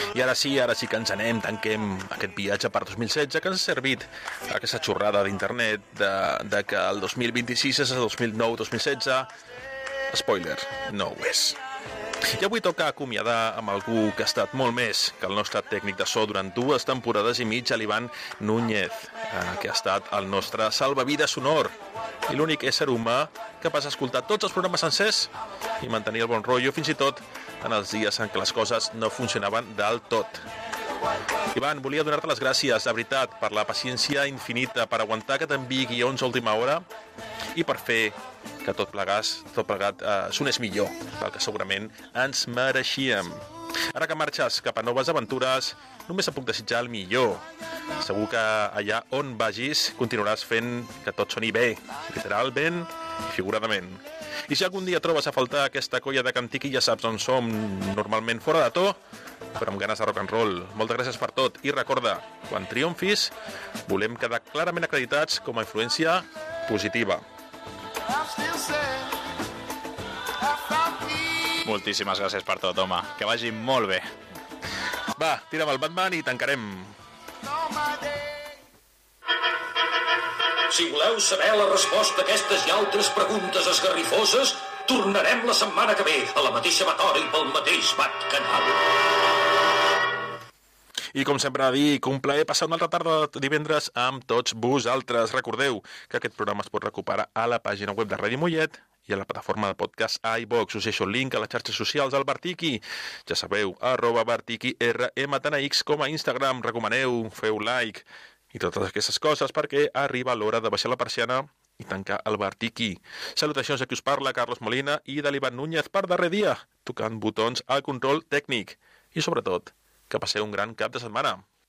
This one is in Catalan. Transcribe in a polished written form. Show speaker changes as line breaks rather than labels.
I ara sí que ens anem, tanquem aquest viatge per 2016 que ens ha servit aquesta xorrada d'internet de que el 2026 és el 2009-2016. Spoiler, no ho és. I avui toca acomiadar amb algú que ha estat molt més que el nostre tècnic de so durant 2 temporades i mitja, l'Ivan Núñez, que ha estat el nostre salvavides sonor i l'únic ésser humà capaç d'escoltar tots els programes sencers i mantenir el bon rotllo fins i tot en els dies en què les coses no funcionaven del tot. Ivan, volia donar-te les gràcies, de veritat, per la paciència infinita, per aguantar que t'enviï guions a última hora i per fer que tot plegat sonés millor del que segurament ens mereixíem. Ara que marxes cap a noves aventures, només et puc desitjar el millor. Segur que allà on vagis continuaràs fent que tot soni bé, literalment i figuradament. I si algun dia trobes a faltar aquesta colla de Cantiqui, ja saps on som, normalment fora de to, però amb ganes de rock and roll. Moltes gràcies per tot i recorda, quan triomfis, volem quedar clarament acreditats com a influència positiva.
Moltíssimes gràcies per tot, home. Que vagi molt bé.
Va, tira'm el Batman i tancarem.
Si voleu saber la resposta a aquestes i altres preguntes esgarrifoses, tornarem la setmana que ve a la mateixa emisora i pel mateix canal.
I com sempre dic, un plaer passar una altra tarda de divendres amb tots vosaltres. Recordeu que aquest programa es pot recuperar a la pàgina web de Ràdio Mollet i a la plataforma de podcast iVox. Us deixo el link a les xarxes socials del Bartiqui. Ja sabeu, @BartiquiRM tant a X com a Instagram. Recomaneu, feu like i totes aquestes coses perquè arriba l'hora de baixar la persiana i tancar el Bartiqui. Salutacions a qui us parla, Carlos Molina, i de l'Ivan Núñez per darrer dia, tocant botons al control tècnic. I sobretot, que passeu un gran cap de setmana.